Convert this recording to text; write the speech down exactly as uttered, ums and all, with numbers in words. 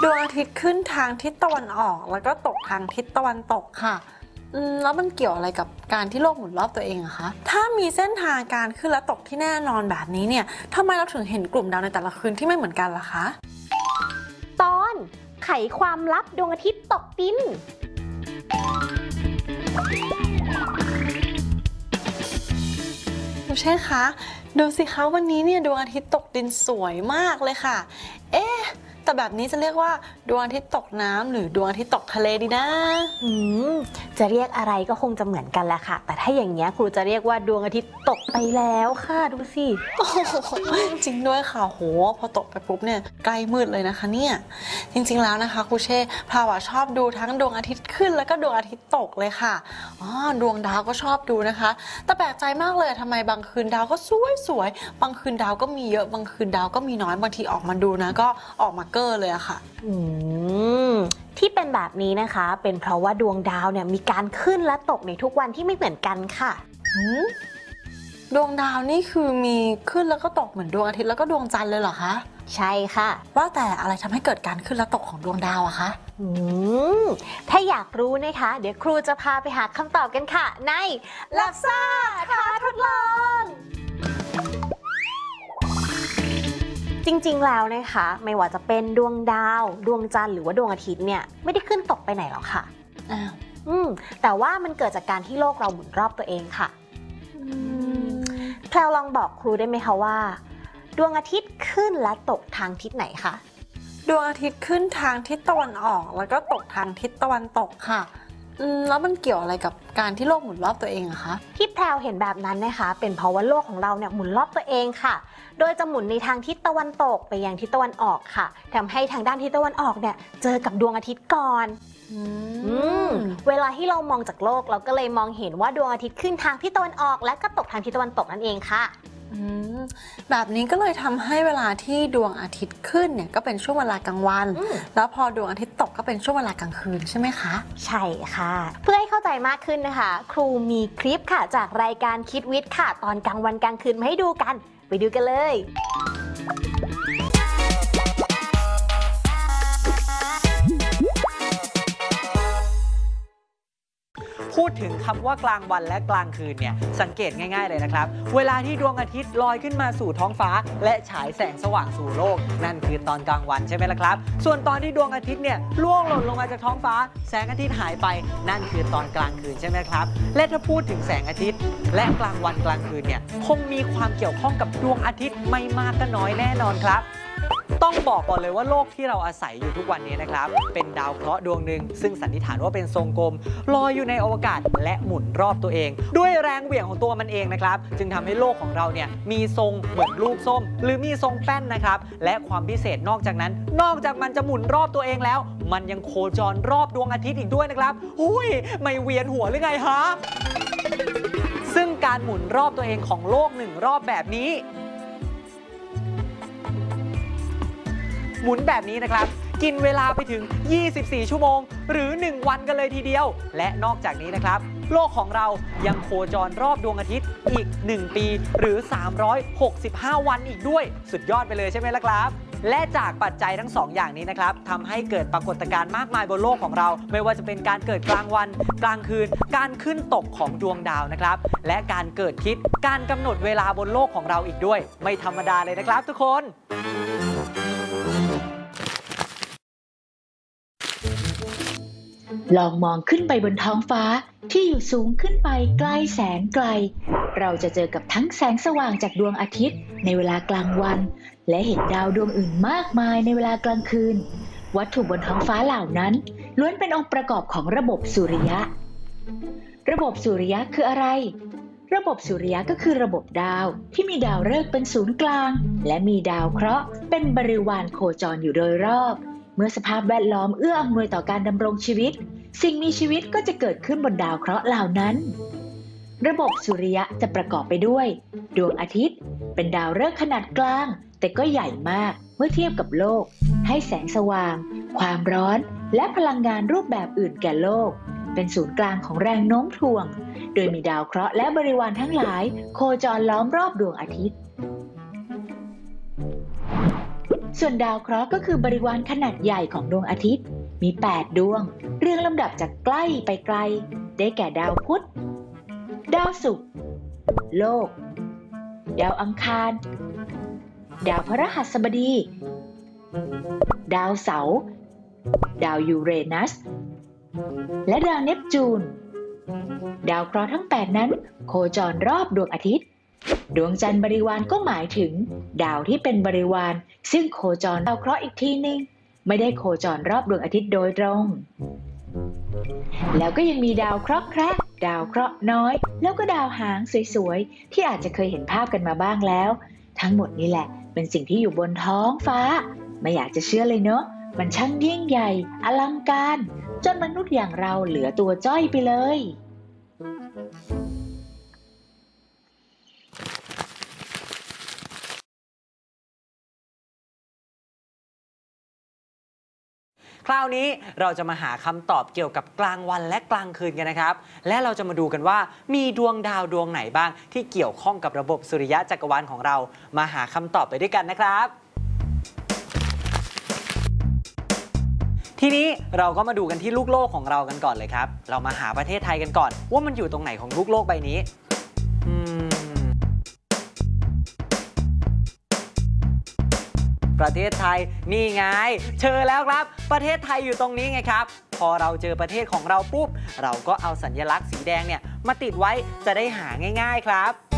ดวงอาทิตย์ขึ้นทางทิศตะวันออกแล้วก็ตกทางทิศตะวันตกค่ะอืมแล้วมันเกี่ยวอะไรกับการที่โลกหมุนรอบตัวเองอะคะถ้ามีเส้นทางการขึ้นและตกที่แน่นอนแบบนี้เนี่ยทำไมเราถึงเห็นกลุ่มดาวในแต่ละคืนที่ไม่เหมือนกันล่ะคะตอนไขความลับดวงอาทิตย์ตกดินคุณเช่คะดูสิคะวันนี้เนี่ยดวงอาทิตย์ตกดินสวยมากเลยค่ะเอ๊ะแต่แบบนี้จะเรียกว่าดวงอาทิตย์ตกน้ำหรือดวงอาทิตย์ตกทะเลดีนะอืมจะเรียกอะไรก็คงจะเหมือนกันแหละค่ะแต่ถ้าอย่างเงี้ยครูจะเรียกว่าดวงอาทิตย์ตกไปแล้วค่ะดูสิโอ้โหจริงด้วยค่ะโหพอตกไปปุ๊บเนี่ยใกล้มืดเลยนะคะเนี่ยจริงๆแล้วนะคะครูเช่พราวชอบดูทั้งดวงอาทิตย์ขึ้นแล้วก็ดวงอาทิตย์ตกเลยค่ะอ๋อดวงดาวก็ชอบดูนะคะแต่แปลกใจมากเลยทำไมบางคืนดาวก็สวยสวยบางคืนดาวก็มีเยอะบางคืนดาวก็มีน้อยบางทีออกมาดูนะก็ออกมาเก้อเลยอะค่ะอืมที่เป็นแบบนี้นะคะเป็นเพราะว่าดวงดาวเนี่ยมีการขึ้นและตกในทุกวันที่ไม่เหมือนกันค่ะดวงดาวนี่คือมีขึ้นแล้วก็ตกเหมือนดวงอาทิตย์แล้วก็ดวงจันทร์เลยเหรอคะใช่ค่ะว่าแต่อะไรทำให้เกิดการขึ้นและตกของดวงดาวอะคะอืมถ้าอยากรู้นะคะเดี๋ยวครูจะพาไปหาคำตอบกันค่ะในลับซ่าท้าทดลองจริงๆแล้วนะคะไม่ว่าจะเป็นดวงดาวดวงจันทร์หรือว่าดวงอาทิตย์เนี่ยไม่ได้ขึ้นตกไปไหนหรอกค่ะอ้าวอืมแต่ว่ามันเกิดจากการที่โลกเราหมุนรอบตัวเองค่ะแพรวลองบอกครูได้ไหมคะว่าดวงอาทิตย์ขึ้นและตกทางทิศไหนคะดวงอาทิตย์ขึ้นทางทิศตะวันออกแล้วก็ตกทางทิศตะวันตกค่ะอืมแล้วมันเกี่ยวอะไรกับการที่โลกหมุนรอบตัวเองอะคะที่แพรวเห็นแบบนั้นนะคะเป็นเพราะว่าโลกของเราเนี่ยหมุนรอบตัวเองค่ะโดยจะหมุนในทางทิศตะวันตกไปยังทิศตะวันออกค่ะทำให้ทางด้านทิศตะวันออกเนี่ยเจอกับดวงอาทิตย์ก่อนอืมเวลาที่เรามองจากโลกเราก็เลยมองเห็นว่าดวงอาทิตย์ขึ้นทางทิศตะวันออกและก็ตกทางทิศตะวันตกนั่นเองค่ะแบบนี้ก็เลยทำให้เวลาที่ดวงอาทิตย์ขึ้นเนี่ยก็เป็นช่วงเวลากลางวันแล้วพอดวงอาทิตย์ตกก็เป็นช่วงเวลากลางคืนใช่ไหมคะใช่ค่ะเพื่อให้เข้าใจมากขึ้นนะคะครูมีคลิปค่ะจากรายการคิดวิทย์ค่ะตอนกลางวันกลางคืนมาให้ดูกันไปดูกันเลยพูดถึงคำว่ากลางวันและกลางคืนเนี่ยสังเกตง่ายๆเลยนะครับเวลาที่ดวงอาทิตย์ลอยขึ้นมาสู่ท้องฟ้าและฉายแสงสว่างสู่โลกนั่นคือตอนกลางวันใช่ไหมล่ะครับส่วนตอนที่ดวงอาทิตย์เนี่ยล่วงหล่นลงมาจากท้องฟ้าแสงอาทิตย์หายไปนั่นคือตอนกลางคืนใช่ไหมครับและถ้าพูดถึงแสงอาทิตย์และกลางวันกลางคืนเนี่ยคงมีความเกี่ยวข้องกับดวงอาทิตย์ไม่มากก็น้อยแน่นอนครับต้องบอกก่อนเลยว่าโลกที่เราอาศัยอยู่ทุกวันนี้นะครับเป็นดาวเคราะห์ดวงหนึ่งซึ่งสันนิษฐานว่าเป็นทรงกลมลอยอยู่ในอวกาศและหมุนรอบตัวเองด้วยแรงเหวี่ยงของตัวมันเองนะครับจึงทำให้โลกของเราเนี่ยมีทรงเหมือนลูกส้มหรือมีทรงแป้นนะครับและความพิเศษนอกจากนั้นนอกจากมันจะหมุนรอบตัวเองแล้วมันยังโคจรรอบดวงอาทิตย์อีกด้วยนะครับอุ้ยไม่เวียนหัวหรือไงฮะซึ่งการหมุนรอบตัวเองของโลกหนึ่งรอบแบบนี้หมุนแบบนี้นะครับกินเวลาไปถึงยี่สิบสี่ชั่วโมงหรือหนึ่งวันกันเลยทีเดียวและนอกจากนี้นะครับโลกของเรายังโคจรรอบดวงอาทิตย์อีกหนึ่งปีหรือสามร้อยหกสิบห้าวันอีกด้วยสุดยอดไปเลยใช่ไหมล่ะครับและจากปัจจัยทั้งสองอย่างนี้นะครับทำให้เกิดปรากฏการณ์มากมายบนโลกของเราไม่ว่าจะเป็นการเกิดกลางวันกลางคืนการขึ้นตกของดวงดาวนะครับและการเกิดทิศการกำหนดเวลาบนโลกของเราอีกด้วยไม่ธรรมดาเลยนะครับทุกคนลองมองขึ้นไปบนท้องฟ้าที่อยู่สูงขึ้นไปไกลแสนไกลเราจะเจอกับทั้งแสงสว่างจากดวงอาทิตย์ในเวลากลางวันและเห็นดาวดวงอื่นมากมายในเวลากลางคืนวัตถุบนท้องฟ้าเหล่านั้นล้วนเป็นองค์ประกอบของระบบสุริยะระบบสุริยะคืออะไรระบบสุริยะก็คือระบบดาวที่มีดาวฤกษ์เป็นศูนย์กลางและมีดาวเคราะห์เป็นบริวารโคจรอยู่โดยรอบเมื่อสภาพแวดล้อมเอื้ออำนวยต่อการดำรงชีวิตสิ่งมีชีวิตก็จะเกิดขึ้นบนดาวเคราะห์เหล่านั้นระบบสุริยะจะประกอบไปด้วยดวงอาทิตย์เป็นดาวฤกษ์ขนาดกลางแต่ก็ใหญ่มากเมื่อเทียบกับโลกให้แสงสว่างความร้อนและพลังงานรูปแบบอื่นแก่โลกเป็นศูนย์กลางของแรงโน้มถ่วงโดยมีดาวเคราะห์และบริวารทั้งหลายโคจรล้อมรอบดวงอาทิตย์ส่วนดาวเคราะห์ก็คือบริวารขนาดใหญ่ของดวงอาทิตย์มีแปดดวงเรียงลำดับจากใกล้ไปไกลได้แก่ดาวพุธดาวศุกร์โลกดาวอังคารดาวพฤหัสบดีดาวเสาร์ดาวยูเรนัสและดาวเนปจูนดาวเคราะห์ทั้งแปดนั้นโคจรรอบดวงอาทิตย์ดวงจันทร์บริวารก็หมายถึงดาวที่เป็นบริวารซึ่งโคจรดาวเคราะห์อีกทีนึงไม่ได้โคจรรอบดวงอาทิตย์โดยตรงแล้วก็ยังมีดาวเคราะห์แคระดาวเคราะห์น้อยแล้วก็ดาวหางสวยๆที่อาจจะเคยเห็นภาพกันมาบ้างแล้วทั้งหมดนี้แหละเป็นสิ่งที่อยู่บนท้องฟ้าไม่อยากจะเชื่อเลยเนอะมันช่างยิ่งใหญ่อลังการจนมนุษย์อย่างเราเหลือตัวจ้อยไปเลยคราวนี้เราจะมาหาคำตอบเกี่ยวกับกลางวันและกลางคืนกันนะครับและเราจะมาดูกันว่ามีดวงดาวดวงไหนบ้างที่เกี่ยวข้องกับระบบสุริยะจักรวาลของเรามาหาคำตอบไปด้วยกันนะครับทีนี้เราก็มาดูกันที่ลูกโลกของเรากันก่อนเลยครับเรามาหาประเทศไทยกันก่อนว่ามันอยู่ตรงไหนของลูกโลกใบนี้อืมประเทศไทยนี่ไงเจอแล้วครับประเทศไทยอยู่ตรงนี้ไงครับพอเราเจอประเทศของเราปุ๊บเราก็เอาสัญลักษณ์สีแดงเนี่ยมาติดไว้จะได้หาง่ายๆครับ